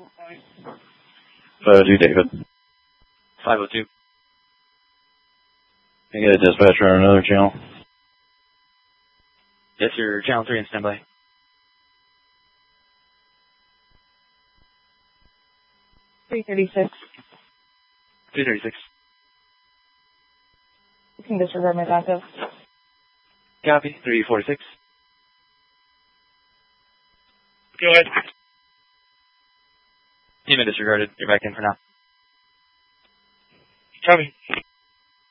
502 David. 502. Can I get a dispatcher on another channel? Yes, sir. Channel 3 in standby. 336. 336. You can disregard my backup. Copy. 346. Go ahead. You've been disregarded. You're back in for now. Copy.